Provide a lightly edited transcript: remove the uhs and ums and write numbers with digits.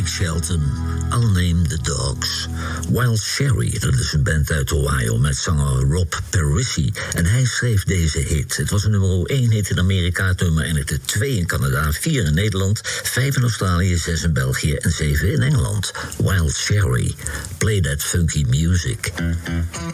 Blake Shelton, I'll Name the Dogs. Wild Cherry, dat is een band uit Ohio met zanger Rob Parisi. En hij schreef deze hit. Het was een nummer 1 hit in Amerika, het nummer eindigde 2 in Canada, 4 in Nederland, 5 in Australië, 6 in België en 7 in Engeland. Wild Cherry, play that funky music.